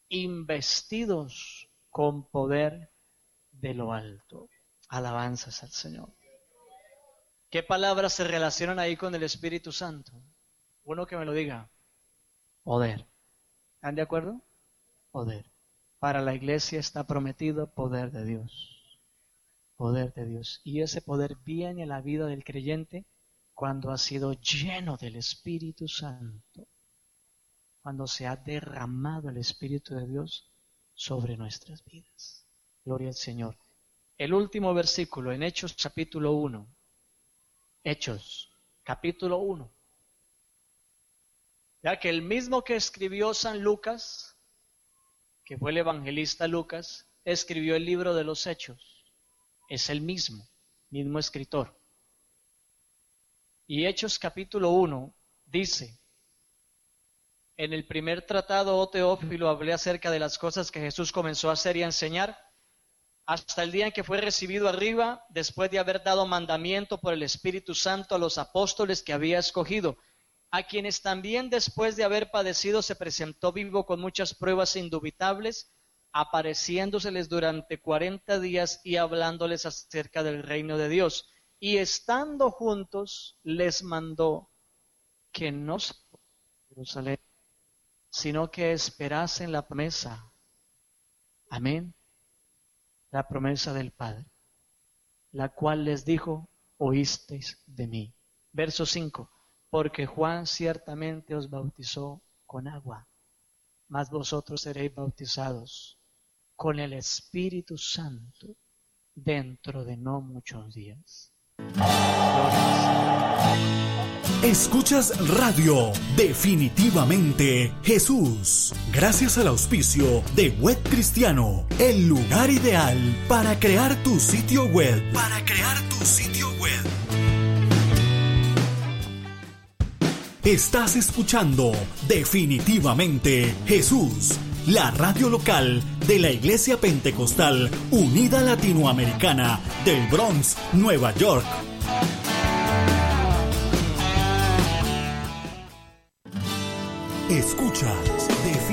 investidos con poder de lo alto. Alabanzas al Señor. ¿Qué palabras se relacionan ahí con el Espíritu Santo? Uno que me lo diga. Poder. ¿Están de acuerdo? Poder. Para la iglesia está prometido poder de Dios. Poder de Dios. Y ese poder viene a la vida del creyente cuando ha sido lleno del Espíritu Santo. Cuando se ha derramado el Espíritu de Dios sobre nuestras vidas. Gloria al Señor. El último versículo en Hechos capítulo 1. Hechos capítulo 1. Ya que el mismo que escribió San Lucas, que fue el evangelista Lucas, escribió el libro de los Hechos. Es el mismo escritor. Y Hechos capítulo 1 dice: en el primer tratado, oh Teófilo, hablé acerca de las cosas que Jesús comenzó a hacer y a enseñar, hasta el día en que fue recibido arriba, después de haber dado mandamiento por el Espíritu Santo a los apóstoles que había escogido, a quienes también después de haber padecido se presentó vivo con muchas pruebas indubitables, apareciéndoseles durante 40 días y hablándoles acerca del reino de Dios. Y estando juntos, les mandó que no se fueran a Jerusalén, sino que esperasen la promesa. Amén. La promesa del Padre, la cual les dijo: oísteis de mí. Verso 5. Porque Juan ciertamente os bautizó con agua, mas vosotros seréis bautizados con el Espíritu Santo dentro de no muchos días. Escuchas Radio Definitivamente Jesús, gracias al auspicio de Web Cristiano, el lugar ideal para crear tu sitio web. Estás escuchando Definitivamente Jesús, la radio local de la Iglesia Pentecostal Unida Latinoamericana del Bronx, Nueva York. Escuchas